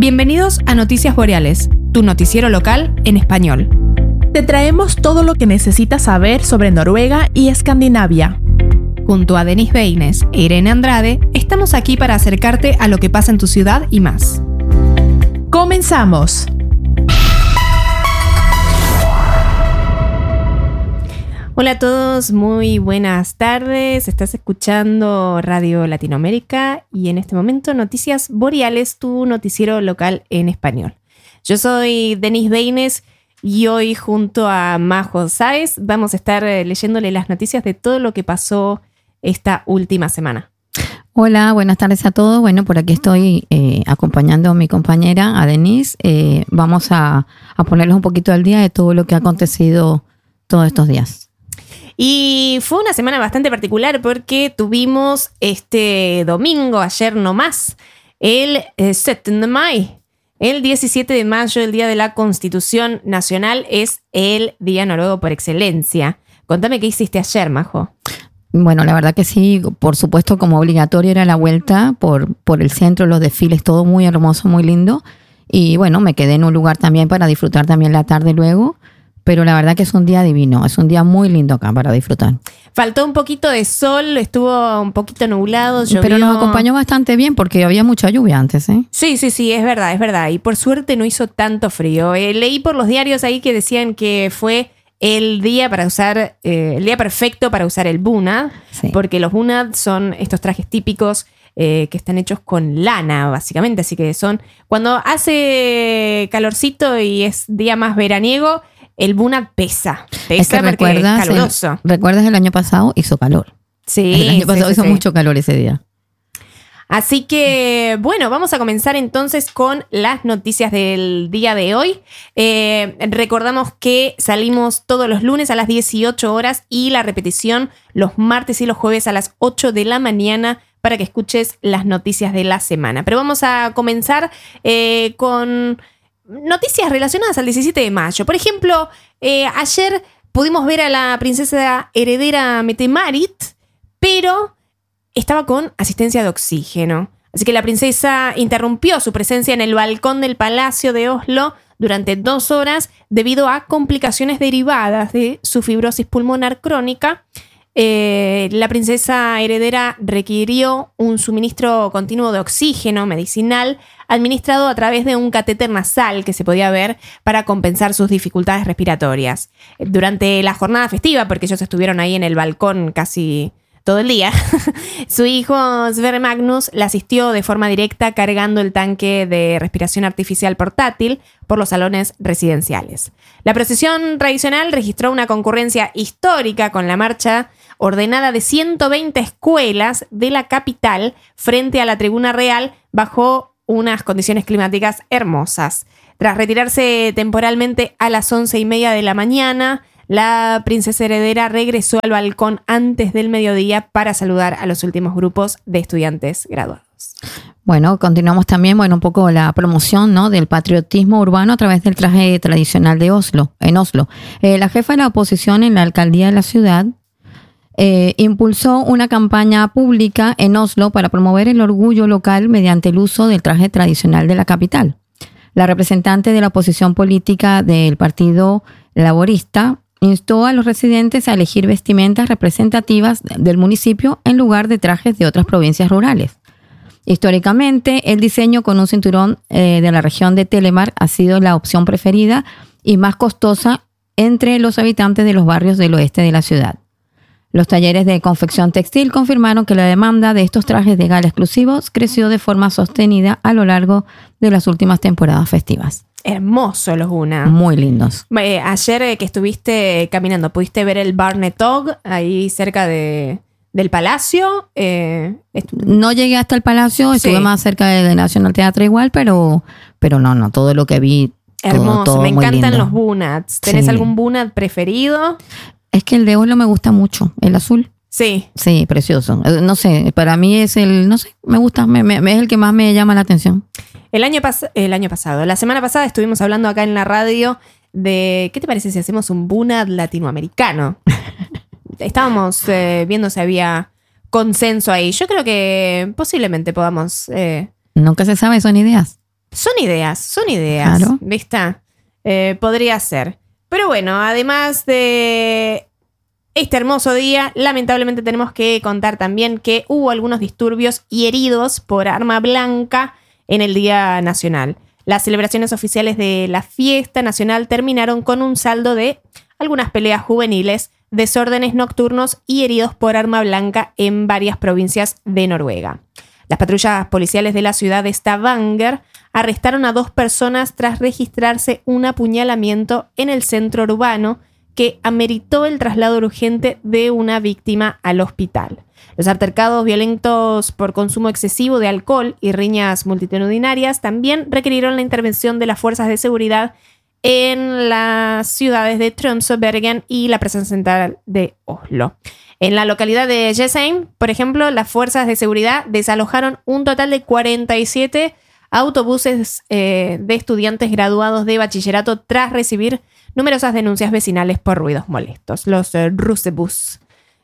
Bienvenidos a Noticias Boreales, tu noticiero local en español. Te traemos todo lo que necesitas saber sobre Noruega y Escandinavia. Junto a Denise Beines e Irene Andrade, estamos aquí para acercarte a lo que pasa en tu ciudad y más. ¡Comenzamos! Hola a todos, muy buenas tardes. Estás escuchando Radio Latinoamérica y en este momento Noticias Boreales, tu noticiero local en español. Yo soy Denise Beines y hoy junto a Majo Sáez vamos a estar leyéndole las noticias de todo lo que pasó esta última semana. Hola, buenas tardes a todos. Bueno, por aquí estoy acompañando a mi compañera, a Denise. Vamos a ponerles un poquito al día de todo lo que ha acontecido todos estos días. Y fue una semana bastante particular porque tuvimos este domingo, ayer nomás, el 7 de mayo. El 17 de mayo, el Día de la Constitución Nacional, es el Día Noruego por excelencia. Contame qué hiciste ayer, Majo. Bueno, la verdad que sí, por supuesto, como obligatorio era la vuelta por el centro, los desfiles, todo muy hermoso, muy lindo. Y bueno, me quedé en un lugar también para disfrutar también la tarde luego. Pero la verdad que es un día divino, es un día muy lindo acá para disfrutar. Faltó un poquito de sol, estuvo un poquito nublado, llovió. Pero nos acompañó bastante bien porque había mucha lluvia antes, ¿eh? Sí, es verdad. Y por suerte no hizo tanto frío. Leí por los diarios ahí que decían que fue el día para usar, el día perfecto para usar el bunad, sí. Porque los bunad son estos trajes típicos que están hechos con lana, básicamente. Así que son, cuando hace calorcito y es día más veraniego, el bunad pesa es que porque es caluroso. ¿Recuerdas el año pasado? Hizo calor. Sí. El año pasado hizo mucho calor ese día. Así que, bueno, vamos a comenzar entonces con las noticias del día de hoy. Recordamos que salimos todos los lunes a las 18 horas y la repetición los martes y los jueves a las 8 de la mañana para que escuches las noticias de la semana. Pero vamos a comenzar con noticias relacionadas al 17 de mayo. Por ejemplo, ayer pudimos ver a la princesa heredera Mette-Marit, pero estaba con asistencia de oxígeno. Así que la princesa interrumpió su presencia en el balcón del Palacio de Oslo durante 2 horas debido a complicaciones derivadas de su fibrosis pulmonar crónica. La princesa heredera requirió un suministro continuo de oxígeno medicinal administrado a través de un catéter nasal que se podía ver para compensar sus dificultades respiratorias. Durante la jornada festiva, porque ellos estuvieron ahí en el balcón casi todo el día, su hijo Sverre Magnus la asistió de forma directa cargando el tanque de respiración artificial portátil por los salones residenciales. La procesión tradicional registró una concurrencia histórica con la marcha ordenada de 120 escuelas de la capital frente a la tribuna real bajo unas condiciones climáticas hermosas. Tras retirarse temporalmente a las 11:30 de la mañana, la princesa heredera regresó al balcón antes del mediodía para saludar a los últimos grupos de estudiantes graduados. Bueno, continuamos también, un poco la promoción, ¿no?, del patriotismo urbano a través del traje tradicional de Oslo, en Oslo. La jefa de la oposición en la alcaldía de la ciudad impulsó una campaña pública en Oslo para promover el orgullo local mediante el uso del traje tradicional de la capital. La representante de la oposición política del Partido Laborista instó a los residentes a elegir vestimentas representativas del municipio en lugar de trajes de otras provincias rurales. Históricamente, el diseño con un cinturón de la región de Telemark ha sido la opción preferida y más costosa entre los habitantes de los barrios del oeste de la ciudad. Los talleres de confección textil confirmaron que la demanda de estos trajes de gala exclusivos creció de forma sostenida a lo largo de las últimas temporadas festivas. Hermosos los bunad. Muy lindos. Ayer que estuviste caminando, ¿pudiste ver el Barnetog ahí cerca del Palacio? No llegué hasta el Palacio, estuve más cerca del National Theatre igual, pero no, todo lo que vi. Hermoso, todo me encantan lindo. los bunads. ¿Tenés algún bunad preferido? Es que el de Oslo me gusta mucho, el azul. Sí. Sí, precioso. No sé, para mí es me gusta, es el que más me llama la atención. El año pasado, la semana pasada estuvimos hablando acá en la radio de, ¿qué te parece si hacemos un bunad latinoamericano? Estábamos viendo si había consenso ahí. Yo creo que posiblemente podamos... Nunca se sabe, son ideas. Son ideas, Claro. ¿viste? Podría ser. Pero bueno, además de este hermoso día, lamentablemente tenemos que contar también que hubo algunos disturbios y heridos por arma blanca en el Día Nacional. Las celebraciones oficiales de la fiesta nacional terminaron con un saldo de algunas peleas juveniles, desórdenes nocturnos y heridos por arma blanca en varias provincias de Noruega. Las patrullas policiales de la ciudad de Stavanger arrestaron a 2 personas tras registrarse un apuñalamiento en el centro urbano que ameritó el traslado urgente de una víctima al hospital. Los altercados violentos por consumo excesivo de alcohol y riñas multitudinarias también requirieron la intervención de las fuerzas de seguridad en las ciudades de Tromsø, Bergen y la presencia central de Oslo. En la localidad de Jessheim, por ejemplo, las fuerzas de seguridad desalojaron un total de 47 autobuses de estudiantes graduados de bachillerato tras recibir numerosas denuncias vecinales por ruidos molestos, los Russebus.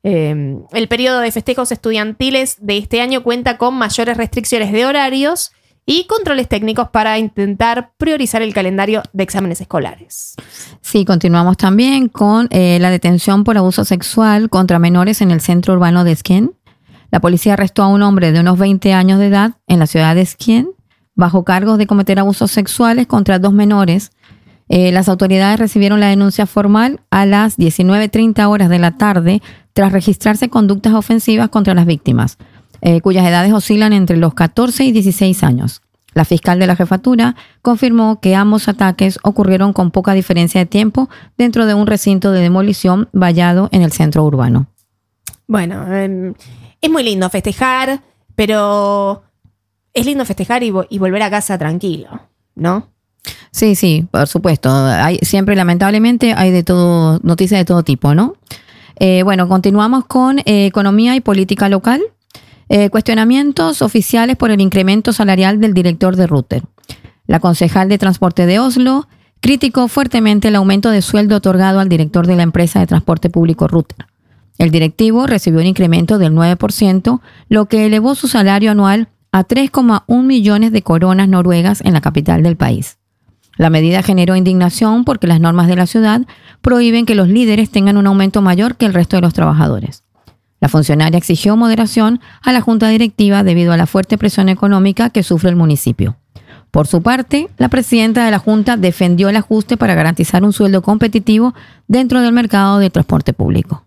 El periodo de festejos estudiantiles de este año cuenta con mayores restricciones de horarios y controles técnicos para intentar priorizar el calendario de exámenes escolares. Sí, continuamos también con la detención por abuso sexual contra menores en el centro urbano de Skien. La policía arrestó a un hombre de unos 20 años de edad en la ciudad de Skien bajo cargos de cometer abusos sexuales contra 2 menores. Las autoridades recibieron la denuncia formal a las 19:30 horas de la tarde tras registrarse conductas ofensivas contra las víctimas, cuyas edades oscilan entre los 14 y 16 años. La fiscal de la jefatura confirmó que ambos ataques ocurrieron con poca diferencia de tiempo dentro de un recinto de demolición vallado en el centro urbano. Bueno, es muy lindo festejar, pero es lindo festejar y volver a casa tranquilo, ¿no? Sí, por supuesto. Siempre, lamentablemente, hay de todo, noticias de todo tipo, ¿no? Bueno, continuamos con economía y política local. Cuestionamientos oficiales por el incremento salarial del director de Ruter. La concejal de transporte de Oslo criticó fuertemente el aumento de sueldo otorgado al director de la empresa de transporte público Ruter. El directivo recibió un incremento del 9%, lo que elevó su salario anual a 3,1 millones de coronas noruegas en la capital del país. La medida generó indignación porque las normas de la ciudad prohíben que los líderes tengan un aumento mayor que el resto de los trabajadores. La funcionaria exigió moderación a la junta directiva debido a la fuerte presión económica que sufre el municipio. Por su parte, la presidenta de la junta defendió el ajuste para garantizar un sueldo competitivo dentro del mercado del transporte público.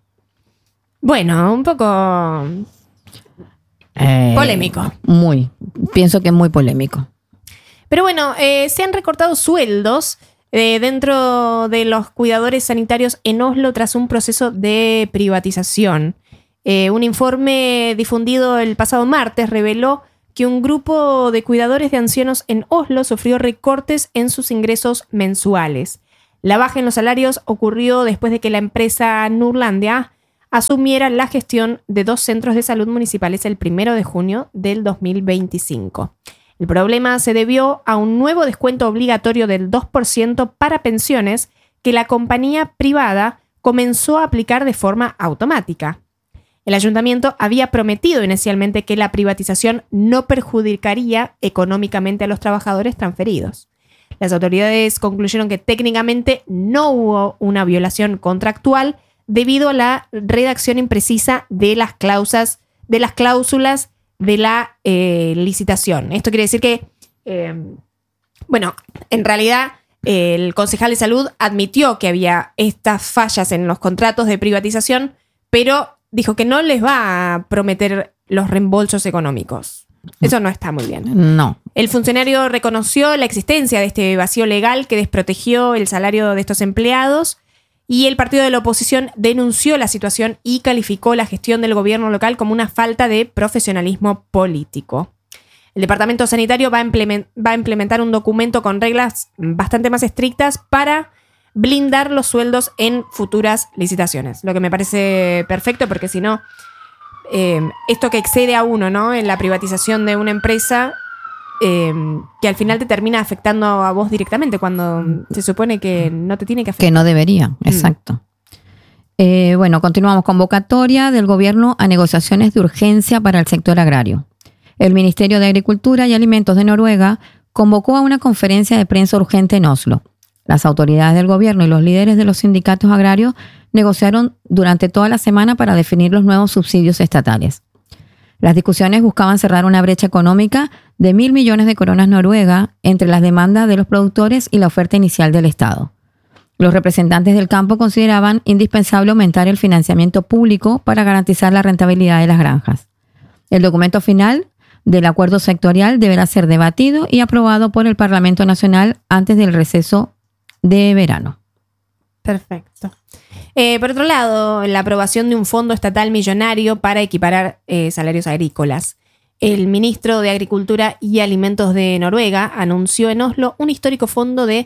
Bueno, un poco polémico. Pienso que es muy polémico. Pero bueno, se han recortado sueldos dentro de los cuidadores sanitarios en Oslo tras un proceso de privatización. Un informe difundido el pasado martes reveló que un grupo de cuidadores de ancianos en Oslo sufrió recortes en sus ingresos mensuales. La baja en los salarios ocurrió después de que la empresa Nordlandia asumiera la gestión de 2 centros de salud municipales el 1 de junio del 2025. El problema se debió a un nuevo descuento obligatorio del 2% para pensiones que la compañía privada comenzó a aplicar de forma automática. El ayuntamiento había prometido inicialmente que la privatización no perjudicaría económicamente a los trabajadores transferidos. Las autoridades concluyeron que técnicamente no hubo una violación contractual debido a la redacción imprecisa de las cláusulas de la licitación. Esto quiere decir que, en realidad el concejal de salud admitió que había estas fallas en los contratos de privatización, pero dijo que no les va a prometer los reembolsos económicos. Eso no está muy bien. No. El funcionario reconoció la existencia de este vacío legal que desprotegió el salario de estos empleados y el partido de la oposición denunció la situación y calificó la gestión del gobierno local como una falta de profesionalismo político. El departamento sanitario va a implementar un documento con reglas bastante más estrictas para blindar los sueldos en futuras licitaciones. Lo que me parece perfecto porque si no, esto que excede a uno, ¿no? En la privatización de una empresa, que al final te termina afectando a vos directamente cuando se supone que no te tiene que afectar. Que no debería, exacto. Continuamos. Convocatoria del gobierno a negociaciones de urgencia para el sector agrario. El Ministerio de Agricultura y Alimentos de Noruega convocó a una conferencia de prensa urgente en Oslo. Las autoridades del gobierno y los líderes de los sindicatos agrarios negociaron durante toda la semana para definir los nuevos subsidios estatales. Las discusiones buscaban cerrar una brecha económica de 1.000 millones de coronas noruegas entre las demandas de los productores y la oferta inicial del Estado. Los representantes del campo consideraban indispensable aumentar el financiamiento público para garantizar la rentabilidad de las granjas. El documento final del acuerdo sectorial deberá ser debatido y aprobado por el Parlamento Nacional antes del receso de verano. Perfecto. Por otro lado, la aprobación de un fondo estatal millonario para equiparar salarios agrícolas. El ministro de Agricultura y Alimentos de Noruega anunció en Oslo un histórico fondo de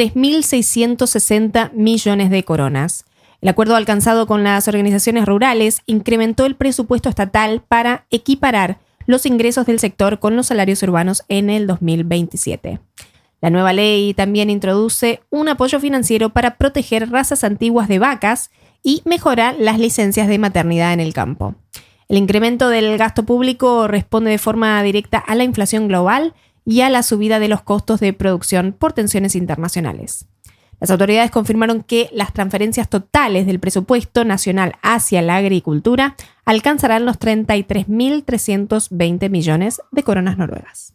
3.660 millones de coronas. El acuerdo alcanzado con las organizaciones rurales incrementó el presupuesto estatal para equiparar los ingresos del sector con los salarios urbanos en el 2027. La nueva ley también introduce un apoyo financiero para proteger razas antiguas de vacas y mejorar las licencias de maternidad en el campo. El incremento del gasto público responde de forma directa a la inflación global y a la subida de los costos de producción por tensiones internacionales. Las autoridades confirmaron que las transferencias totales del presupuesto nacional hacia la agricultura alcanzarán los 33.320 millones de coronas noruegas.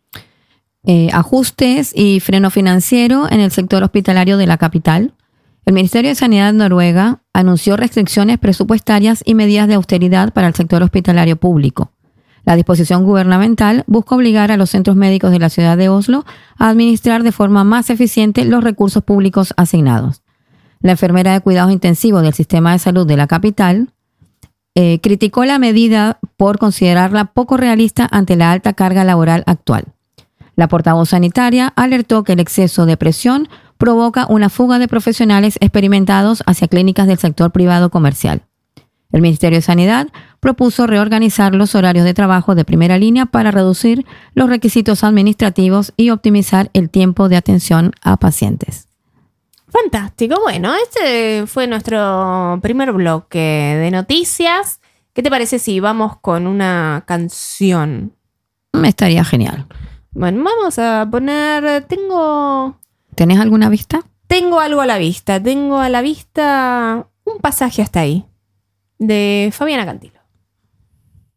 Ajustes y freno financiero en el sector hospitalario de la capital. El Ministerio de Sanidad de Noruega anunció restricciones presupuestarias y medidas de austeridad para el sector hospitalario público. La disposición gubernamental busca obligar a los centros médicos de la ciudad de Oslo a administrar de forma más eficiente los recursos públicos asignados. La enfermera de cuidados intensivos del sistema de salud de la capital criticó la medida por considerarla poco realista ante la alta carga laboral actual. La portavoz sanitaria alertó que el exceso de presión provoca una fuga de profesionales experimentados hacia clínicas del sector privado comercial. El Ministerio de Sanidad propuso reorganizar los horarios de trabajo de primera línea para reducir los requisitos administrativos y optimizar el tiempo de atención a pacientes. Fantástico. Bueno, este fue nuestro primer bloque de noticias. ¿Qué te parece si vamos con una canción? Me estaría genial. Bueno, vamos a poner... ¿Tenés alguna vista? Tengo algo a la vista. Tengo a la vista un pasaje hasta ahí, de Fabiana Cantilo.